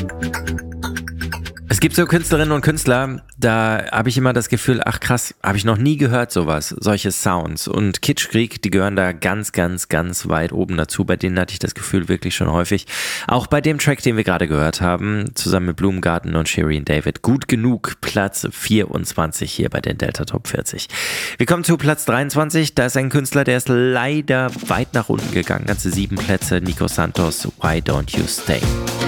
Es gibt so Künstlerinnen und Künstler, da habe ich immer das Gefühl, ach krass, habe ich noch nie gehört sowas, solche Sounds. Und Kitschkrieg, die gehören da ganz, ganz, ganz weit oben dazu. Bei denen hatte ich das Gefühl wirklich schon häufig. Auch bei dem Track, den wir gerade gehört haben, zusammen mit Blumengarten und Shirin David. Gut genug, Platz 24 hier bei den Delta Top 40. Wir kommen zu Platz 23. Da ist ein Künstler, der ist leider weit nach unten gegangen. Ganze 7 Plätze. Nico Santos, Why Don't You Stay?